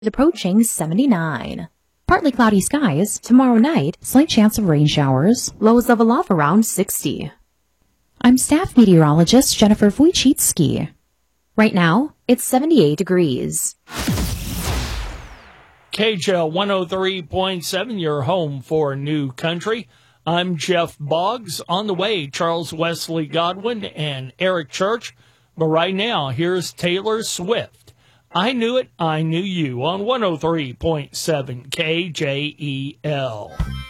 approaching 79. Partly cloudy skies. Tomorrow night, slight chance of rain showers. Lows level off around 60. I'm staff meteorologist Jennifer Wojcicki. Right now, it's 78 degrees. KJL 103.7, your home for New Country. I'm Jeff Boggs. On the way, Charles Wesley Godwin and Eric Church. But right now, here's Taylor Swift. I Knew It, I Knew You on 103.7 KJEL.